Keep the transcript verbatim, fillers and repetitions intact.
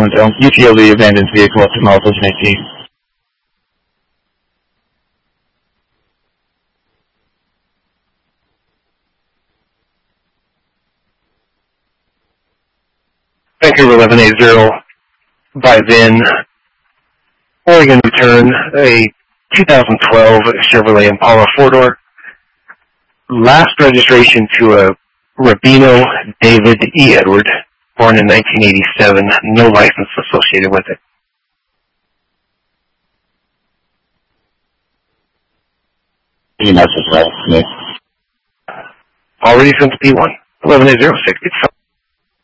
Hotel. U T L V abandoned vehicle up to mileage nineteen. Vancouver eleven eighty by VIN, Oregon return, a two thousand twelve Chevrolet Impala four-door. Last registration to a Rabino David E. Edward, born in nineteen eighty-seven, no license associated with it. Any message, right? Nick? Already sent to P one, eleven eighty, six.